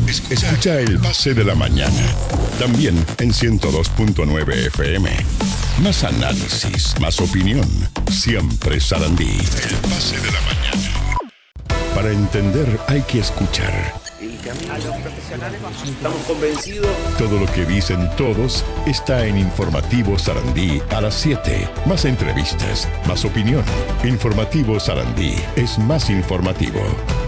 Escucha el Pase de la Mañana. También en 102.9 FM. Más análisis, más opinión. Siempre Sarandí. El Pase de la Mañana. Para entender hay que escuchar. A los profesionales estamos convencidos. Todo lo que dicen todos está en Informativo Sarandí a las 7. Más entrevistas, más opinión. Informativo Sarandí es más informativo.